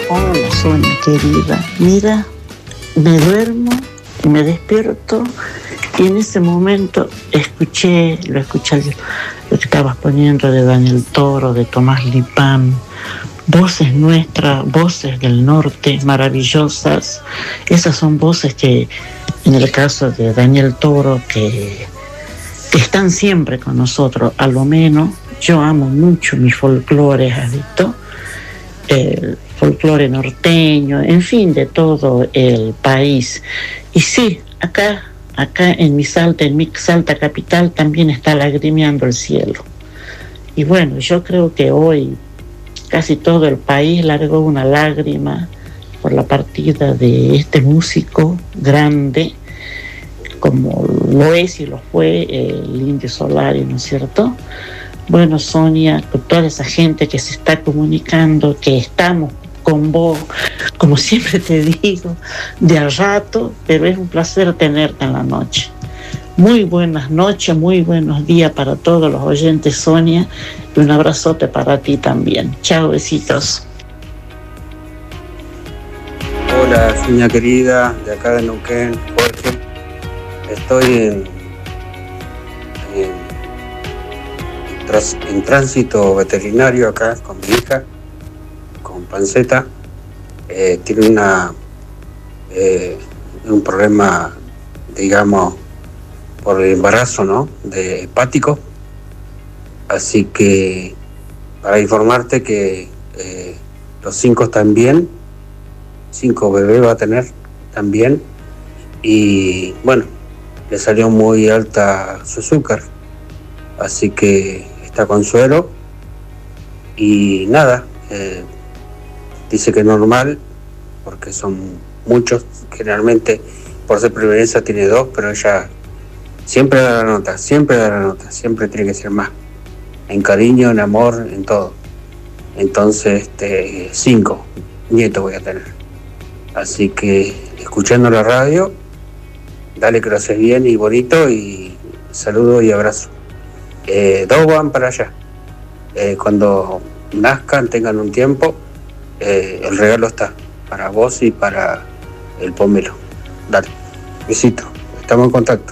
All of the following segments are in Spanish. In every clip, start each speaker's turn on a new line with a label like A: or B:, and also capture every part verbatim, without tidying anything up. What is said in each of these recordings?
A: Hola, Sonia querida. Mira, me duermo y me despierto y en ese momento escuché, lo escuché, lo que estabas poniendo de Daniel Toro, de Tomás Lipán, voces nuestras, voces del norte, maravillosas. Esas son voces que, en el caso de Daniel Toro, que, que están siempre con nosotros, a lo menos. Yo amo mucho mi folclore, ¿has visto? El folclore norteño, en fin, de todo el país. Y sí, acá, acá en mi Salta, en mi Salta capital, también está lagrimeando el cielo. Y bueno, yo creo que hoy casi todo el país largó una lágrima por la partida de este músico grande, como lo es y lo fue el Indio Solari, ¿no es cierto? Bueno, Sonia, con toda esa gente que se está comunicando, que estamos con vos, como siempre te digo, de a rato, pero es un placer tenerte en la noche. Muy buenas noches, muy buenos días para todos los oyentes, Sonia, y un abrazote para ti también. Chao, besitos.
B: Hola, Sonia querida, de acá de Neuquén, Jorge. Estoy en, en Tras, en tránsito veterinario acá con mi hija, con Panceta. Eh, tiene una eh, un problema, digamos, por el embarazo, ¿no? De hepático. Así que para informarte que eh, los cinco están bien, cinco bebés va a tener también, y bueno, le salió muy alta su azúcar, así que está con suero y nada, eh, dice que es normal porque son muchos, generalmente por ser primeriza tiene dos, pero ella siempre da la nota, siempre da la nota, siempre tiene que ser más, en cariño, en amor, en todo. Entonces, este, cinco nietos voy a tener, así que escuchando la radio, dale que lo haces bien y bonito, y saludo y abrazo. Eh, dos van para allá. Eh, cuando nazcan, tengan un tiempo, eh, el regalo está para vos y para el pomelo. Dale, besito, estamos en contacto.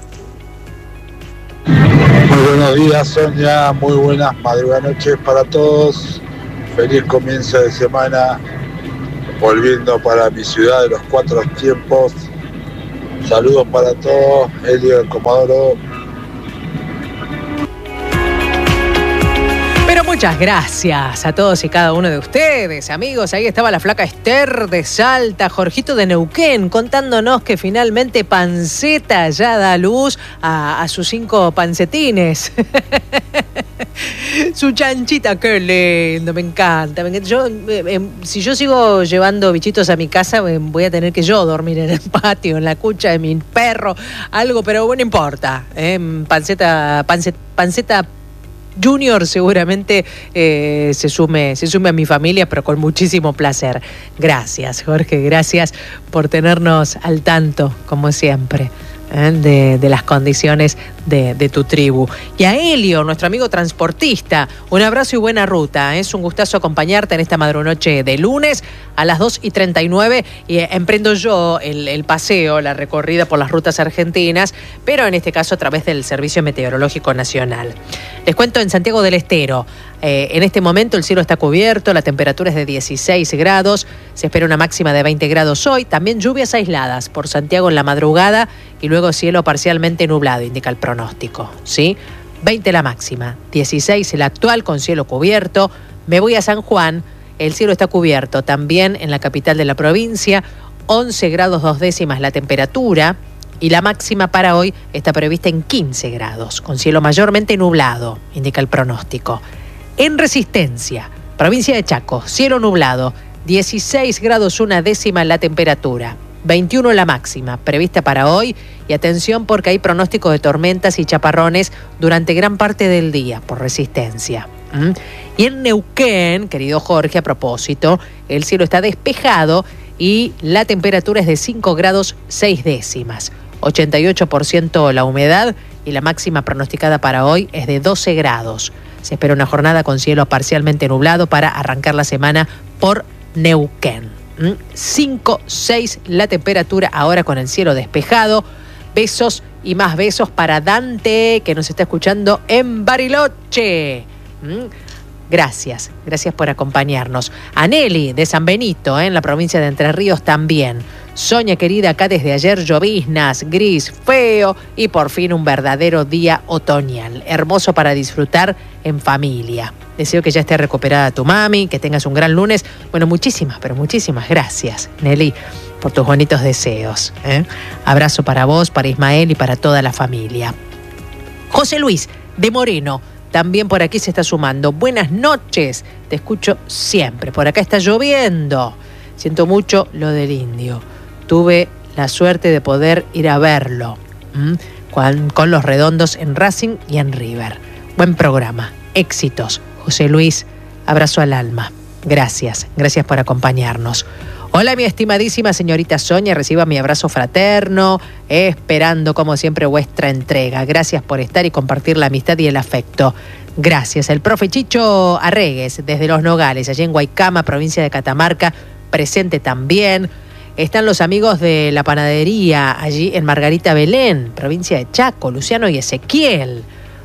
C: Muy buenos días, Sonia, muy buenas madrugadas noches para todos. Feliz comienzo de semana, volviendo para mi ciudad de los cuatro tiempos. Saludos para todos, Elio del Comodoro.
D: Pero muchas gracias a todos y cada uno de ustedes, amigos. Ahí estaba la flaca Esther de Salta, Jorgito de Neuquén, contándonos que finalmente Panceta ya da luz a, a sus cinco pancetines. Su chanchita, qué lindo, me encanta. Me encanta. Yo, eh, eh, si yo sigo llevando bichitos a mi casa, eh, voy a tener que yo dormir en el patio, en la cucha de mi perro, algo, pero bueno, no importa. Eh, panceta, panceta, panceta Junior seguramente eh, se sume, se sume a mi familia, pero con muchísimo placer. Gracias, Jorge, gracias por tenernos al tanto, como siempre, ¿eh? de, de las condiciones de, de tu tribu. Y a Elio, nuestro amigo transportista, un abrazo y buena ruta. Es un gustazo acompañarte en esta madrunoche de lunes a las dos y treinta y nueve. Y eh, emprendo yo el, el paseo, la recorrida por las rutas argentinas, pero en este caso a través del Servicio Meteorológico Nacional. Les cuento en Santiago del Estero. Eh, en este momento el cielo está cubierto, la temperatura es de dieciséis grados, se espera una máxima de veinte grados hoy, también lluvias aisladas por Santiago en la madrugada y luego cielo parcialmente nublado, indica el pronóstico, ¿sí? veinte la máxima, dieciséis el actual con cielo cubierto. Me voy a San Juan, el cielo está cubierto también en la capital de la provincia, once grados dos décimas la temperatura y la máxima para hoy está prevista en quince grados, con cielo mayormente nublado, indica el pronóstico. En Resistencia, provincia de Chaco, cielo nublado, dieciséis grados una décima la temperatura, veintiuno la máxima prevista para hoy, y atención porque hay pronóstico de tormentas y chaparrones durante gran parte del día por Resistencia. ¿Mm? Y en Neuquén, querido Jorge, a propósito, el cielo está despejado y la temperatura es de cinco grados seis décimas, ochenta y ocho por ciento la humedad y la máxima pronosticada para hoy es de doce grados. Se espera una jornada con cielo parcialmente nublado para arrancar la semana por Neuquén. cinco, seis la temperatura, ahora con el cielo despejado. Besos y más besos para Dante, que nos está escuchando en Bariloche. Gracias, gracias por acompañarnos. A Nelly de San Benito, ¿eh? En la provincia de Entre Ríos también. Sonia querida, acá desde ayer lloviznas, gris, feo y por fin un verdadero día otoñal. Hermoso para disfrutar en familia. Deseo que ya esté recuperada tu mami, que tengas un gran lunes. Bueno, muchísimas, pero muchísimas gracias, Nelly, por tus bonitos deseos, ¿eh? Abrazo para vos, para Ismael y para toda la familia. José Luis de Moreno también por aquí se está sumando. Buenas noches, te escucho siempre. Por acá está lloviendo. Siento mucho lo del indio. Tuve la suerte de poder ir a verlo ¿m? Con, con los redondos en Racing y en River. Buen programa, éxitos. José Luis, abrazo al alma. Gracias, gracias por acompañarnos. Hola, mi estimadísima señorita Sonia, reciba mi abrazo fraterno, esperando como siempre vuestra entrega. Gracias por estar y compartir la amistad y el afecto. Gracias. El profe Chicho Arregues, desde Los Nogales, allí en Guaycama, provincia de Catamarca, presente también. Están los amigos de la panadería, allí en Margarita Belén, provincia de Chaco, Luciano y Ezequiel.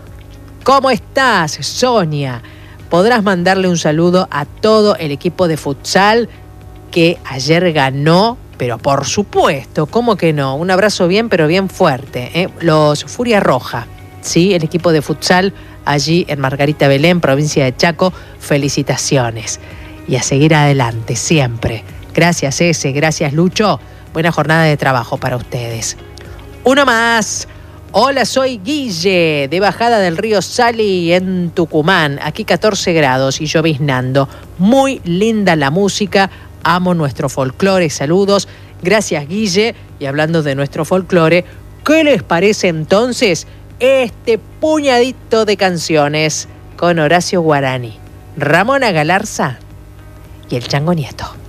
D: ¿Cómo estás, Sonia? Podrás mandarle un saludo a todo el equipo de futsal que ayer ganó, pero por supuesto, ¿cómo que no? Un abrazo bien, pero bien fuerte, ¿eh? Los Furia Roja, ¿sí? El equipo de futsal allí en Margarita Belén, provincia de Chaco, felicitaciones. Y a seguir adelante, siempre. Gracias, Ese, gracias, Lucho. Buena jornada de trabajo para ustedes. Uno más. Hola, soy Guille, de Bajada del Río Sali, en Tucumán. Aquí catorce grados y lloviznando. Muy linda la música. Amo nuestro folclore, saludos. Gracias, Guille. Y hablando de nuestro folclore, ¿qué les parece entonces este puñadito de canciones con Horacio Guarani, Ramona Galarza y el Chango Nieto?